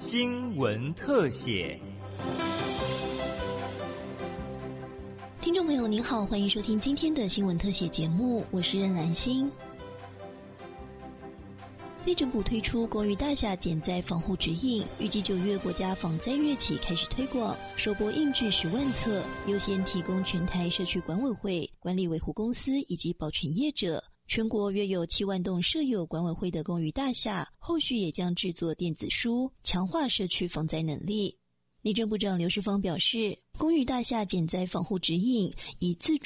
新闻特写。 听众朋友您好，欢迎收听今天的新闻特写节目，我是任兰心。内政部推出公寓大厦减灾防护指引，预计9月国家防灾月起开始推广，首波印制10万册，优先提供全台社区管委会、管理维护公司以及保全业者。全国约有7万栋设有管委会的公寓大厦，后续也将制作电子书，强化社区防灾能力。内政部长刘世芳表示，公寓大厦减灾防护指引以自